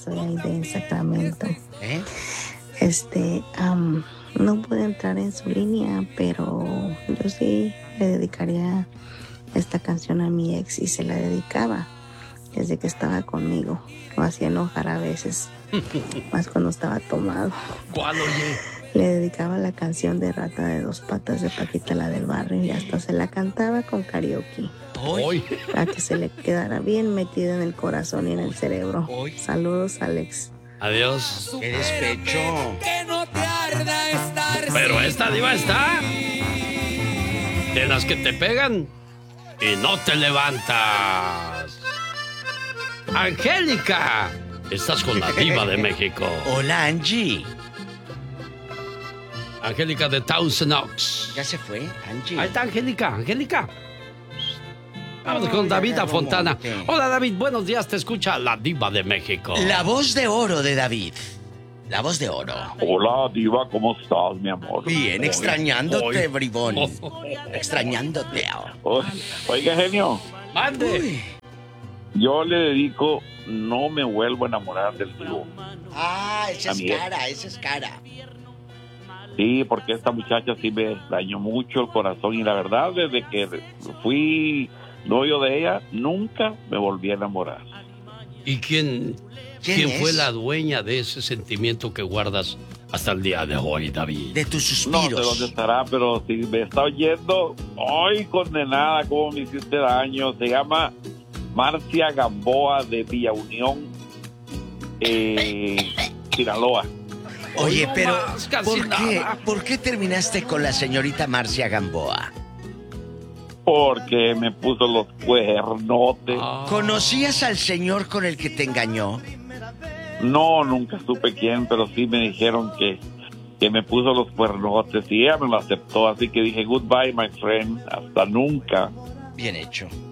soy ahí de Sacramento. ¿Eh? No pude entrar en su línea, pero yo sí le dedicaría esta canción a mi ex y se la dedicaba desde que estaba conmigo. Lo hacía enojar a veces, más cuando estaba tomado. ¿Cuál, oye? Le dedicaba la canción de Rata de Dos Patas de Paquita la del Barrio y hasta se la cantaba con karaoke. Hoy. Para que se le quedara bien metida en el corazón y en el cerebro. Saludos, Alex. Adiós. ¡Qué despecho! Pero esta diva está de las que te pegan y no te levantas. Angélica, estás con la diva de México. Hola, Angie. Angélica de Thousand Oaks. ¿Ya se fue, Angie? Ahí está Angélica. Vamos con David Fontana. Hola, David, buenos días, te escucha la diva de México. La voz de oro de David. La voz de oro. Hola, diva, ¿cómo estás, mi amor? Bien, extrañándote, Hoy. bribón. Extrañándote. Oiga, genio. Mande. Yo le dedico No me vuelvo a enamorar del divo. Esa es cara. Sí, porque esta muchacha sí me dañó mucho el corazón y la verdad, desde que fui novio de ella, nunca me volví a enamorar. ¿Y quién fue la dueña de ese sentimiento que guardas hasta el día de hoy, David? De tus No suspiros. sé dónde estará, pero si me está oyendo, ¡ay, condenada! ¿Cómo me hiciste daño? Se llama Marcia Gamboa de Villa Unión, Sinaloa. Oye, no pero más, casi nada. ¿por qué terminaste con la señorita Marcia Gamboa? Porque me puso los cuernotes. ¿Conocías al señor con el que te engañó? No, nunca supe quién, pero sí me dijeron que me puso los cuernotes y ella me lo aceptó. Así que dije, goodbye, my friend, hasta nunca. Bien hecho.